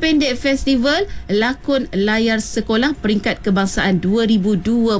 Pendek Festival Lakon Layar Sekolah Peringkat Kebangsaan 2026.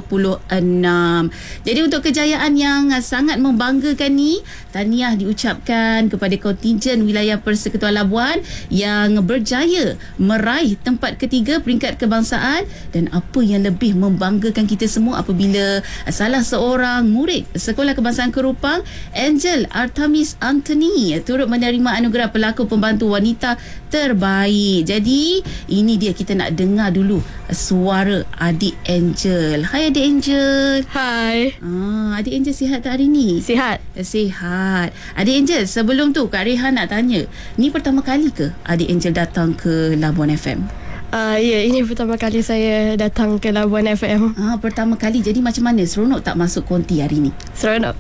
Jadi untuk kejayaan yang sangat membanggakan ni, tahniah diucapkan kepada kontingen wilayah Persekutuan Labuan yang berjaya meraih tempat ketiga peringkat kebangsaan. Dan apa yang lebih membanggakan kita semua apabila salah seorang murid Sekolah Kebangsaan Kerupang, Angel Artemis Anthony, turut menerima anugerah pelakon pembantu wanita terbaik. Jadi ini dia, kita nak dengar dulu suara adik Angel. Hai adik Angel. Hai. Adik Angel sihat tak hari ni? Sihat. Sihat. Adik Angel, sebelum tu Kak Rehan nak tanya, ni pertama kali ke adik Angel datang ke Labuan FM? Ya, ini pertama kali saya datang ke Labuan FM. Pertama kali. Jadi macam mana? Seronok tak masuk konti hari ni? Seronok.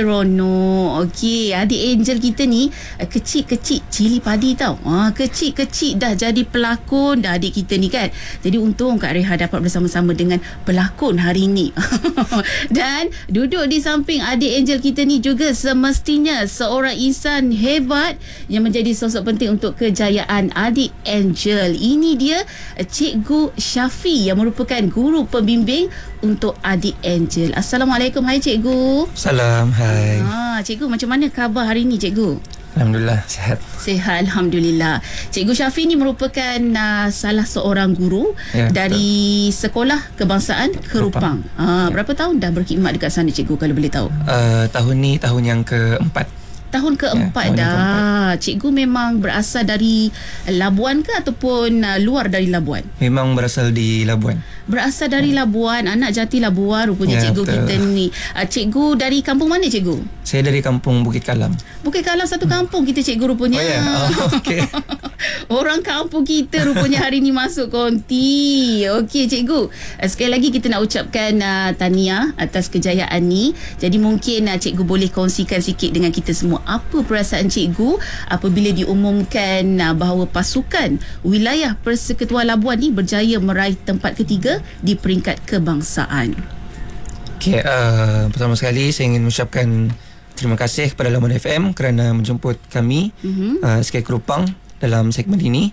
Okey, adik Angel kita ni kecil-kecil cili padi tau. Kecil-kecil dah jadi pelakon dah adik kita ni kan. Jadi untung Kak Reha dapat bersama-sama dengan pelakon hari ni. Dan duduk di samping adik Angel kita ni juga semestinya seorang insan hebat yang menjadi sosok penting untuk kejayaan adik Angel. Ini dia Cikgu Syafi yang merupakan guru pembimbing untuk adik Angel. Assalamualaikum. Hai Cikgu. Salam. Hai. Cikgu, macam mana khabar hari ni Cikgu? Alhamdulillah, sihat. Sihat, Alhamdulillah. Cikgu Syafi ni merupakan salah seorang guru dari betul. Sekolah Kebangsaan Kerupang. Berapa tahun dah berkhidmat dekat sana Cikgu, kalau boleh tahu? Tahun ni tahun yang keempat. Tahun keempat dah. Cikgu memang berasal dari Labuan ke ataupun luar dari Labuan? Memang berasal di Labuan. Berasal dari Labuan, anak jati Labuan rupanya cikgu betul. Kita ni. Cikgu dari kampung mana cikgu? Saya dari kampung Bukit Kalam. Bukit Kalam satu kampung kita cikgu rupanya. Okey. Orang kampung kita rupanya hari ni masuk konti. Okey cikgu, sekali lagi kita nak ucapkan tahniah atas kejayaan ni. Jadi mungkin cikgu boleh kongsikan sikit dengan kita semua, apa perasaan cikgu apabila diumumkan bahawa pasukan wilayah Persekutuan Labuan ni berjaya meraih tempat ketiga di peringkat kebangsaan. Okey, pertama sekali saya ingin mengucapkan terima kasih kepada Labuan FM kerana menjemput kami SK Kerupang dalam segmen ini.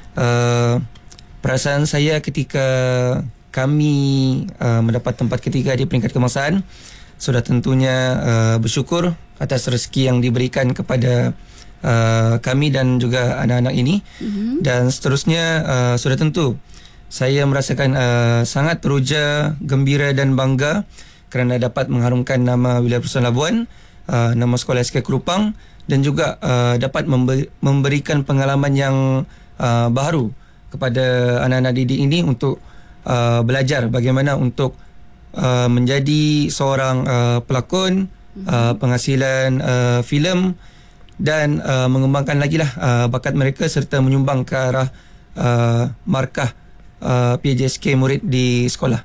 Perasaan saya ketika kami mendapat tempat ketiga di peringkat kebangsaan, sudah tentunya bersyukur atas rezeki yang diberikan kepada kami dan juga anak-anak ini. Dan seterusnya sudah tentu saya merasakan sangat teruja, gembira dan bangga kerana dapat mengharumkan nama wilayah Persekutuan Labuan, nama sekolah SK Kerupang, dan juga dapat memberikan pengalaman yang baru kepada anak-anak didik ini untuk belajar bagaimana untuk menjadi seorang pelakon, penghasilan filem, dan mengembangkan lagi lah bakat mereka serta menyumbang ke arah markah PJSK murid di sekolah.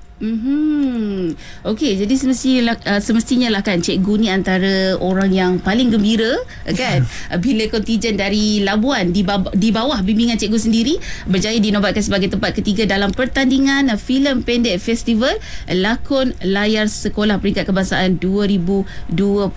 Okey, jadi semestinya lah kan cikgu ni antara orang yang paling gembira kan bila kontingen dari Labuan di bawah bimbingan cikgu sendiri berjaya dinobatkan sebagai tempat ketiga dalam pertandingan filem pendek festival lakon layar sekolah peringkat kebangsaan 2026.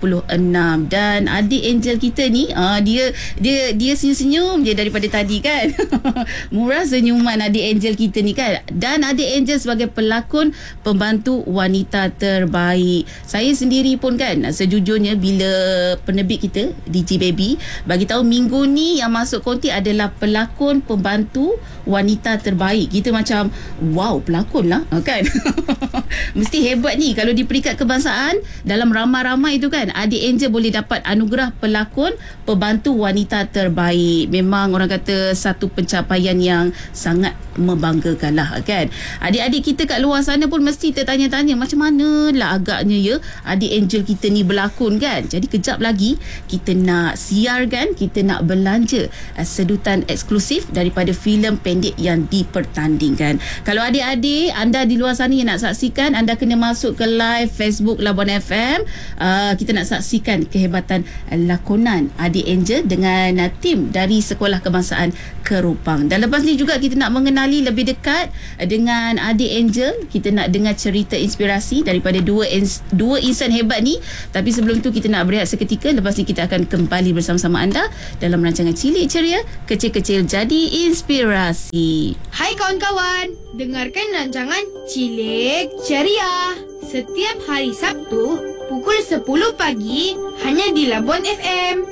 Dan adik Angel kita ni dia senyum-senyum je daripada tadi kan. Murah senyuman adik Angel kita ni kan. Dan adik Angel sebagai pelakon pembantu wanita terbaik. Saya sendiri pun kan sejujurnya bila penerbit kita DJ Baby bagi tahu minggu ni yang masuk konti adalah pelakon pembantu wanita terbaik, kita macam wow, pelakon lah kan. Mesti hebat ni kalau di peringkat kebangsaan dalam ramai-ramai itu kan adik Angel boleh dapat anugerah pelakon pembantu wanita terbaik. Memang orang kata satu pencapaian yang sangat membanggakan lah kan. Adik-adik kita kat luar sana pun mesti tertanya-tanya macam mana lah agaknya ya adik Angel kita ni berlakon kan. Jadi kejap lagi kita nak siarkan, kita nak belanja sedutan eksklusif daripada filem pendek yang dipertandingkan. Kalau adik-adik anda di luar sana yang nak saksikan, anda kena masuk ke live Facebook Labuan FM. Kita nak saksikan kehebatan lakonan adik Angel dengan tim dari Sekolah Kebangsaan Kerupang. Dan lepas ni juga kita nak mengenali lebih dekat dengan adik Angel. Kita kita nak dengar cerita inspirasi daripada dua insan hebat ni. Tapi sebelum tu kita nak berehat seketika. Lepas ni kita akan kembali bersama-sama anda dalam rancangan Cilik Ceria, Kecil-Kecil Jadi Inspirasi. Hai kawan-kawan, dengarkan rancangan Cilik Ceria setiap hari Sabtu pukul 10 pagi hanya di Labuan FM.